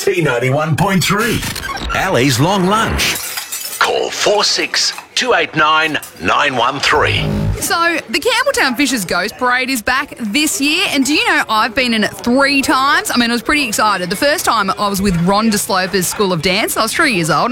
C91.3. Ali's Long Lunch. Call 46289913. 913. So, the Campbelltown Fishers Ghost Parade is back this year, and do you know I've been in it 3 times? I mean, I was pretty excited. The first time I was with Ron DeSloper's School of Dance. I was 3 years old.